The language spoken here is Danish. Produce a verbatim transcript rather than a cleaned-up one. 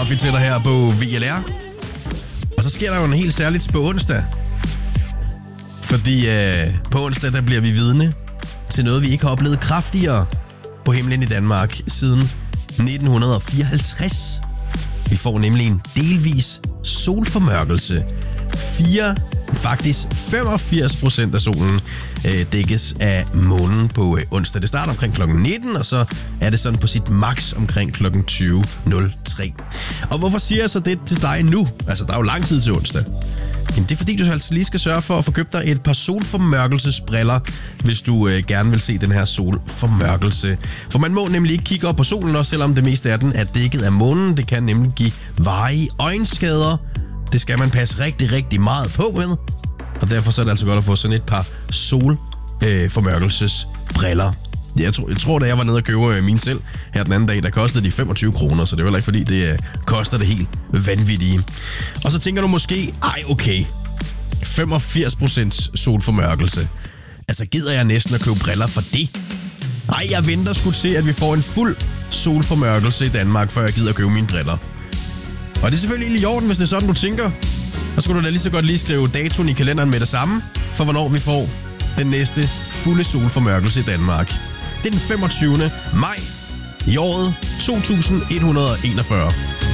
Buffy til dig her på V L R. Og så sker der jo en helt særligt på onsdag. Fordi øh, på onsdag, der bliver vi vidne til noget, vi ikke har oplevet kraftigere på himlen i Danmark siden nitten fireoghalvtreds. Vi får nemlig en delvis solformørkelse. Fire, faktisk femogfirs procent af solen øh, dækkes af månen på øh, onsdag. Det starter omkring klokken nitten, og så er det sådan på sit max omkring klokken tyve nul tre. Og hvorfor siger jeg så det til dig nu? Altså, der er jo lang tid til onsdag. Jamen, det er fordi, du altså lige skal sørge for at få købt dig et par solformørkelsesbriller, hvis du øh, gerne vil se den her solformørkelse. For man må nemlig ikke kigge op på solen, også selvom det meste af den er dækket af månen. Det kan nemlig give varige øjenskader. Det skal man passe rigtig, rigtig meget på med. Og derfor så er det altså godt at få sådan et par solformørkelsesbriller. Øh, jeg, tror, jeg tror, da jeg var nede og købe øh, mine selv her den anden dag, der kostede de femogtyve kroner, så det er heller ikke fordi, det øh, koster det helt vanvittige. Og så tænker du måske, ej okay, femogfirs procent solformørkelse. Altså gider jeg næsten at købe briller for det? Nej, jeg venter sgu til, at vi får en fuld solformørkelse i Danmark, før jeg gider at købe mine briller. Og det er selvfølgelig i orden, hvis det er sådan, du tænker. Så skulle du da lige så godt lige skrive datoen i kalenderen med det samme, for hvornår vi får den næste fulde solformørkelse i Danmark. Det er den femogtyvende maj i året to tusind et hundrede og enogfyrre.